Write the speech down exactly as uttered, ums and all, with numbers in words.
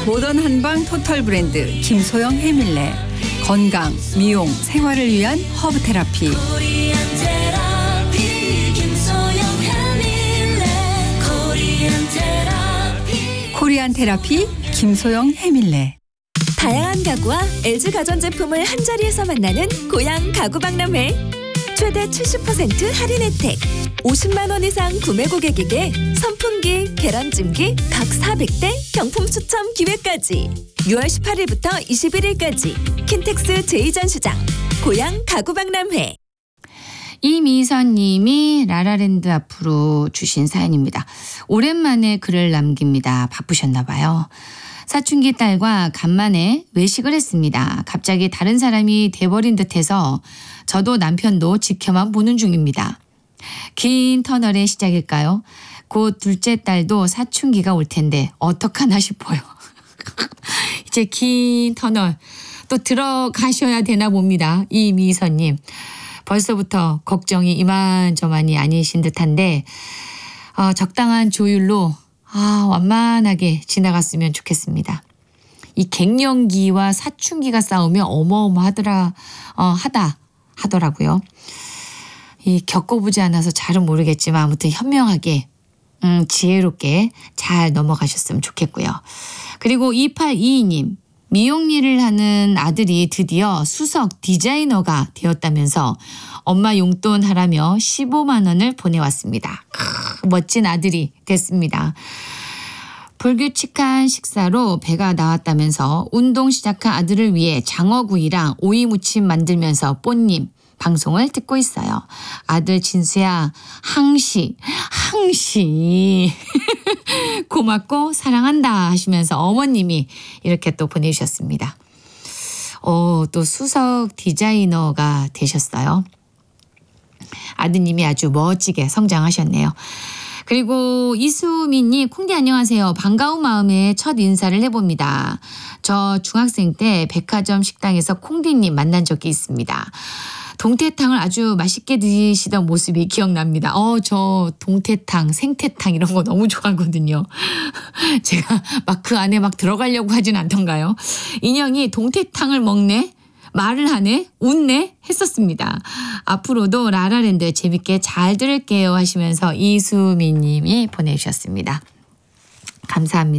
모던 한방 토탈 브랜드 김소영 해밀레. 건강, 미용, 생활을 위한 허브 테라피. 코리안 테라피 김소영 해밀레. 다양한 가구와 엘지 가전제품을 한자리에서 만나는 고양 가구박람회. 최대 칠십 퍼센트 할인 혜택. 오십만 원 이상 구매 고객에게 선풍기, 계란찜기 각 사백 대 경품 추첨 기회까지. 유월 십팔일부터 이십일일까지 킨텍스 제이 전시장 고양 가구박람회. 이미선님이 라라랜드 앞으로 주신 사연입니다. 오랜만에 글을 남깁니다. 바쁘셨나 봐요. 사춘기 딸과 간만에 외식을 했습니다. 갑자기 다른 사람이 돼버린 듯해서 저도 남편도 지켜만 보는 중입니다. 긴 터널의 시작일까요? 곧 둘째 딸도 사춘기가 올 텐데 어떡하나 싶어요. 이제 긴 터널 또 들어가셔야 되나 봅니다. 이미선님. 벌써부터 걱정이 이만저만이 아니신 듯한데 어, 적당한 조율로 아, 완만하게 지나갔으면 좋겠습니다. 이 갱년기와 사춘기가 싸우면 어마어마하더라 어, 하다 하더라고요. 이 겪어보지 않아서 잘은 모르겠지만 아무튼 현명하게 음, 지혜롭게 잘 넘어가셨으면 좋겠고요. 그리고 이팔이이님. 미용 일을 하는 아들이 드디어 수석 디자이너가 되었다면서 엄마 용돈 하라며 십오만 원을 보내왔습니다. 크, 멋진 아들이 됐습니다. 불규칙한 식사로 배가 나왔다면서 운동 시작한 아들을 위해 장어구이랑 오이무침 만들면서 뽀님 방송을 듣고 있어요. 아들 진수야 항시 항시 고맙고 사랑한다 하시면서 어머님이 이렇게 또 보내주셨습니다. 어, 또 수석 디자이너가 되셨어요. 아드님이 아주 멋지게 성장하셨네요. 그리고 이수민님, 콩디 안녕하세요. 반가운 마음에 첫 인사를 해봅니다. 저 중학생 때 백화점 식당에서 콩디님 만난 적이 있습니다. 동태탕을 아주 맛있게 드시던 모습이 기억납니다. 어, 저 동태탕, 생태탕 이런 거 너무 좋아하거든요. 제가 막 그 안에 막 들어가려고 하진 않던가요? 인형이 동태탕을 먹네? 말을 하네? 웃네? 했었습니다. 앞으로도 라라랜드 재밌게 잘 들을게요 하시면서 이수미 님이 보내주셨습니다. 감사합니다.